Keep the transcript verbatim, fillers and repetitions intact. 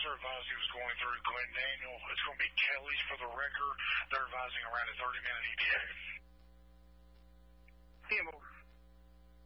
officer advised he was going through Glen Daniel. It's going to be Kelly's for the record. They're advising around a thirty minute E T A.